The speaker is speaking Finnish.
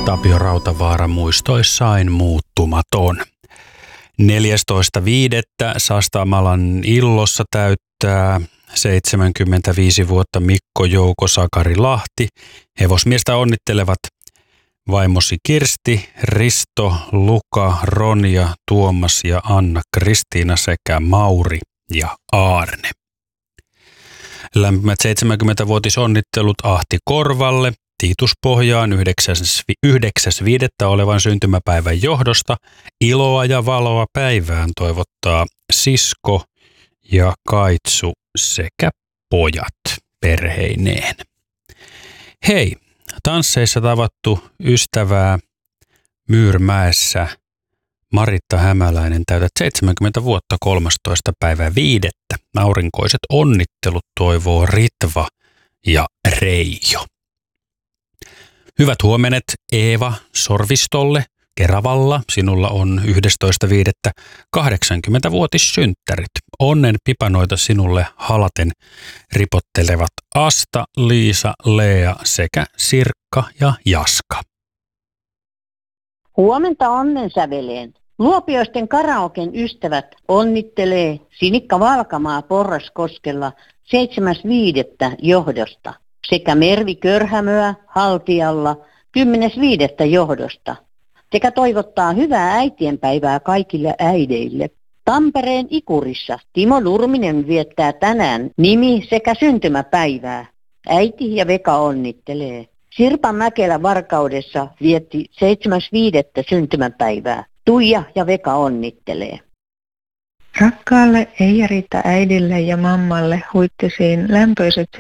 Tapio Rautavaara muistoissaan muuttumaton. 14.5. Sastamalan Illossa täyttää 75 vuotta Mikko Jouko Sakari Lahti. Hevosmiestä onnittelevat vaimosi Kirsti, Risto, Luka, Ronja, Tuomas ja Anna Kristiina sekä Mauri ja Aarne. Lämpimät 70-vuotisonnittelut Ahti Korvalle, Tiituspohjaan 9.5. olevan syntymäpäivän johdosta. Iloa ja valoa päivään toivottaa sisko ja kaitsu sekä pojat perheineen. Hei, tansseissa tavattu ystävää Myyrmäessä Maritta Hämäläinen täytät 70 vuotta 13.5. Aurinkoiset onnittelut toivoo Ritva ja Reijo. Hyvät huomenet Eeva Sorvistolle Keravalla. Sinulla on 11.5. 80-vuotissynttärit. Onnen pipanoita sinulle halaten ripottelevat Asta, Liisa, Lea sekä Sirkka ja Jaska. Huomenta onnen säveleen. Luopioisten karaoken ystävät onnittelee Sinikka Valkamaa Porraskoskella 7.5. johdosta sekä Mervi Körhämöä Haltialla 10.5. johdosta sekä toivottaa hyvää äitienpäivää kaikille äideille. Tampereen Ikurissa Timo Nurminen viettää tänään nimi- sekä syntymäpäivää. Äiti ja Veka onnittelee. Sirpa Mäkelä Varkaudessa vietti 7.5. syntymäpäivää. Tuija ja Veka onnittelee. Rakkaalle Eija-Riitta äidille ja mammalle huittisiin lämpöiset